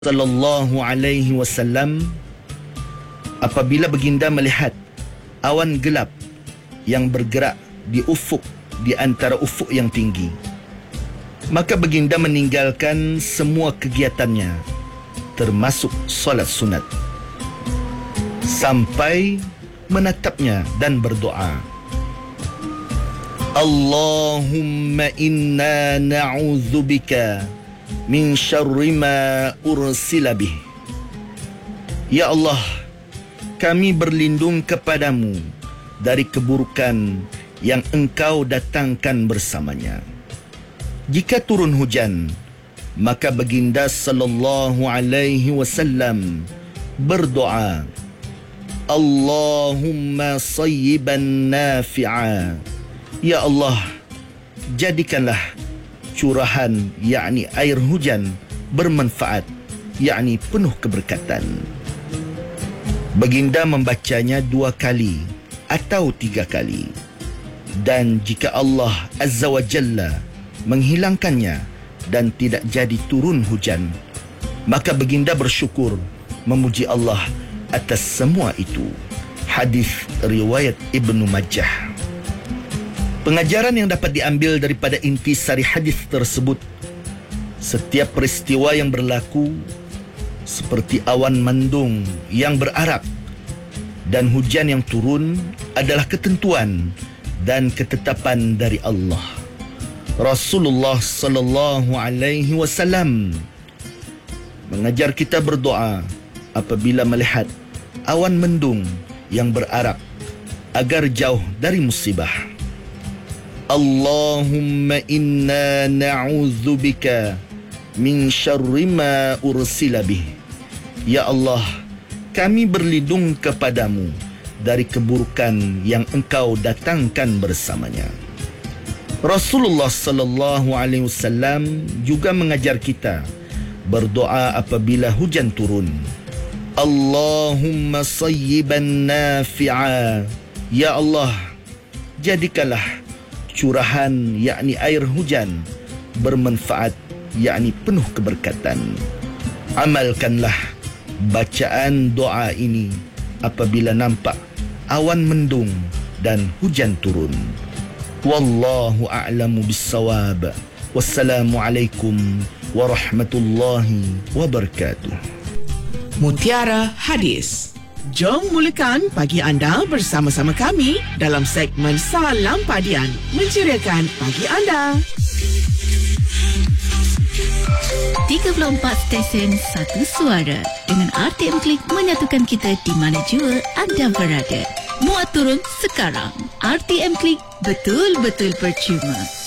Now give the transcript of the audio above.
sallallahu alaihi wasallam, apabila baginda melihat awan gelap yang bergerak di ufuk, di antara ufuk yang tinggi, maka baginda meninggalkan semua kegiatannya termasuk solat sunat sampai menatapnya dan berdoa, Allahumma inna na'udzubika min syarri ma ursila bih. Ya Allah, kami berlindung kepadamu dari keburukan yang engkau datangkan bersamanya. Jika turun hujan, maka baginda sallallahu alaihi wasallam berdoa, Allahumma sayyiban nafi'a. Ya Allah, jadikanlah curahan, yakni air hujan, bermanfaat, yakni penuh keberkatan. Baginda membacanya 2 kali atau 3 kali. Dan jika Allah Azza wa Jalla menghilangkannya dan tidak jadi turun hujan, maka baginda bersyukur, memuji Allah atas semua itu. Hadis riwayat Ibnu Majah. Pengajaran yang dapat diambil daripada intisari hadis tersebut, setiap peristiwa yang berlaku seperti awan mendung yang berarak dan hujan yang turun adalah ketentuan dan ketetapan dari Allah. Rasulullah sallallahu alaihi wasallam mengajar kita berdoa apabila melihat awan mendung yang berarak agar jauh dari musibah. Allahumma inna na'udzubika min syarri ma ursila bih. Ya Allah, kami berlindung kepadamu dari keburukan yang engkau datangkan bersamanya. Rasulullah sallallahu alaihi wasallam juga mengajar kita berdoa apabila hujan turun. Allahumma sayyiban nafi'a. Ya Allah, jadikanlah curahan, yakni air hujan, bermanfaat, yakni penuh keberkatan. Amalkanlah bacaan doa ini apabila nampak awan mendung dan hujan turun. Wallahu a'lamu bissawab. Wassalamualaikum warahmatullahi wabarakatuh. Mutiara Hadis. Jom mulakan pagi anda bersama-sama kami dalam segmen Salam Padian, menceriakan pagi anda. 34 stesen, satu suara. Dengan RTM Klik menyatukan kita di mana jua anda berada. Muat turun sekarang. RTM Klik betul-betul percuma.